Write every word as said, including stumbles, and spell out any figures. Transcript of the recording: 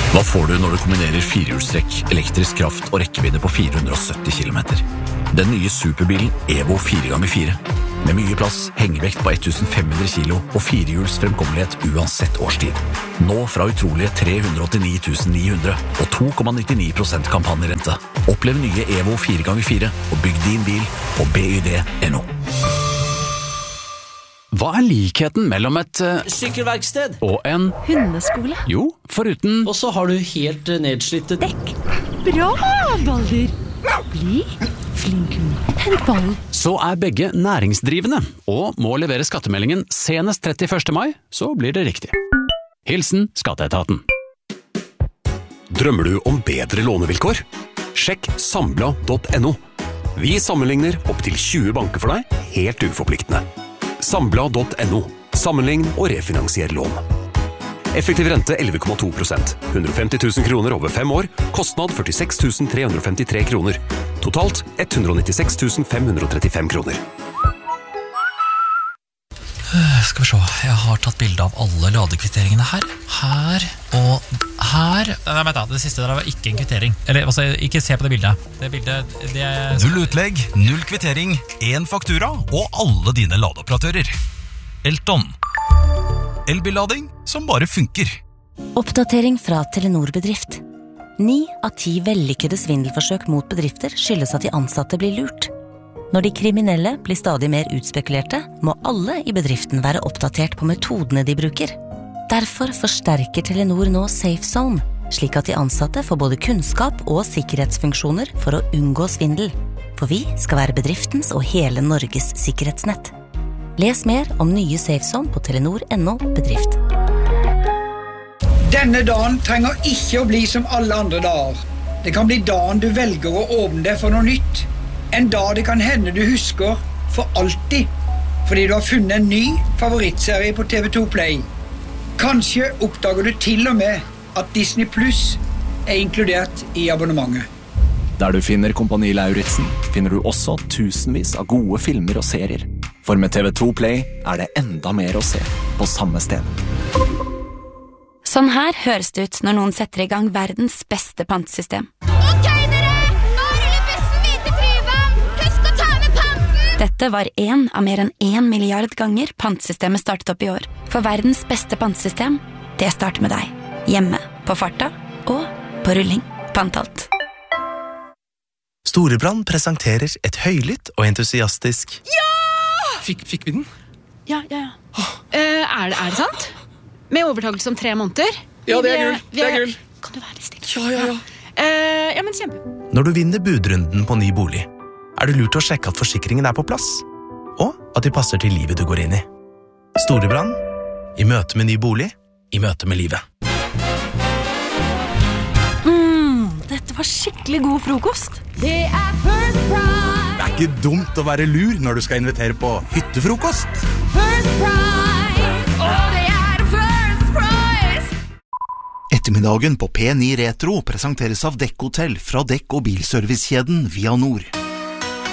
Hva får du når du kombinerer firehjulstrekk, elektrisk kraft og rekkevidde på fire hundre og sytti kilometer? Den nye superbilen Evo fire ganger fire. Med mye plass, hengevekt på femten hundre kilo og firehjuls fremkommelighet uansett årstid. Nå fra utrolige tre hundre og åttini tusen ni hundre og to komma nittini prosent kampanjerente. Opplev nye Evo fire ganger fire og bygg din bil på B Y D punktum N O. Hva er likheten mellom et uh, sykkelverksted og en hundeskole? Jo, foruten Og så har du helt nedslitte dekk. Bra, Balder. Bli flink hund. Hent ballen. Så er begge næringsdrivende og må levere skattemeldingen senest trettiførste mai, så blir det riktig. Hilsen Skatteetaten. Drømmer du om bedre lånevilkår? Sjekk sambla punktum N O. Vi sammenligner opp til tjue banker for deg, helt uforpliktende. Sambla punktum N O. Sammenlign og refinansier lån. Effektiv rente elleve komma to prosent. hundre og femti tusen kroner over fem år. Kostnad førtiseks tusen tre hundre og femtitre kroner. Totalt hundre og nittiseks tusen fem hundre og trettifem kroner. Skal vi se, jeg har tatt bilde av alle ladekvitteringene her. Her og her. Nei, vent da, det siste der var ikke en kvittering. Eller, altså, ikke se på det bildet. Det bildet, det er... Null utlegg, null kvittering, en faktura og alle dine ladeoperatører. Elton. Elbillading som bare funker. Oppdatering fra Telenor Bedrift. Ni av ti vellykkede svindelforsøk mot bedrifter skyldes at de ansatte blir lurt. Når de kriminelle blir stadig mer utspekulerte, må alle i bedriften være oppdatert på metodene de bruker. Derfor forsterker Telenor nå Safe Zone, slik at de ansatte får både kunnskap og sikkerhetsfunksjoner for å unngå svindel. For vi skal være bedriftens og hele Norges sikkerhetsnett. Les mer om nye Safe Zone på telenor punktum N O bedrift. Denne dagen trenger ikke å bli som alle andre dager. Det kan bli dagen du velger å åpne deg for noe nytt. En dag det kan hende du husker for alltid, fordi du har funnet en ny favorittserie på T V to Play. Kanskje oppdager du til og med at Disney Plus er inkludert i abonnementet. Der du finner Kompani Lauritzen, finner du også tusenvis av gode filmer og serier. For med T V to Play er det enda mer å se på samme sted. Sånn her høres det ut når noen setter i gang verdens beste pantesystem. Ok dere, nå ruller bussen hvite flyvann! Husk å ta med panten! Dette var en av mer enn en milliard ganger pantesystemet startet opp i år. For verdens beste pantesystem, det starter med deg. Hjemme, på farta og på rulling. Pantalt. Storebrand presenterer et høylytt og entusiastisk Ja! Fikk, fikk vi den? Ja, ja, ja. Uh, er, det, er det sant? Med overtakelse om tre måneder? Ja, det er gull. Det er gull. Kan du være litt stille? Ja, ja, ja. Uh, ja, men kjempe. Når du vinner budrunden på ny bolig, er det lurt å sjekke at forsikringen er på plass, og at de passer til livet du går inn i. Storebrand, i møte med ny bolig, i møte med livet. Mm, dette var skikkelig god frokost. Det er First Price! Det er ikke dumt å være lur når du skal invitere på hyttefrokost. First Price! Og det er First Price! Ettermiddagen på P ni Retro presenteres av Dekk Hotell fra Dekk- og bilservicekjeden Via Nord.